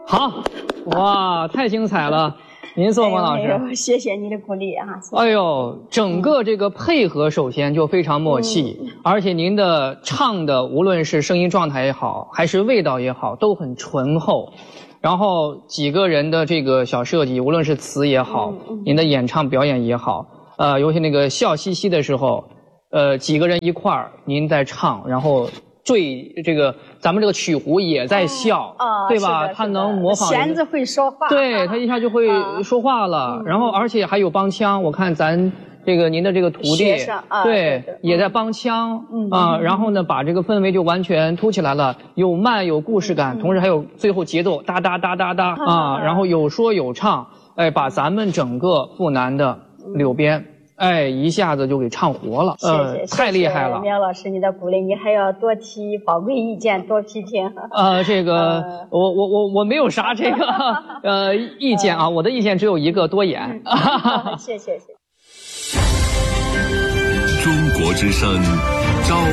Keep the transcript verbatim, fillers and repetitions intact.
好，哇，太精彩了！您坐，王老师。 哎呦，谢谢你的鼓励啊！ 哎呦，整个这个配合首先就非常默契，嗯、而且您的唱的无论是声音状态也好，还是味道也好，都很醇厚。然后几个人的这个小设计，无论是词也好，嗯嗯、您的演唱表演也好，呃，尤其那个笑嘻嘻的时候，呃，几个人一块儿，您在唱，然后坠这个咱们这个曲胡也在笑， 啊、 对吧？他能模仿弦子会说话， 对他一下就会说话了。啊、然后而且还有帮腔，我看咱这个您的这个徒弟， 啊、 对， 对对也在帮腔， 嗯啊，然后呢，把这个氛围就完全凸起来了，有慢有故事感，嗯、同时还有最后节奏哒哒哒哒哒啊，然后有说有唱，哎，把咱们整个阜南的柳边。嗯哎，一下子就给唱活了， 谢谢， 呃、太厉害了！ 苗老师，你的鼓励，你还要多提宝贵意见，多批评。 呃，这个，呃、我我我我没有啥这个呃意见啊，我的意见只有一个，多演。 谢谢谢。 中国之声，朝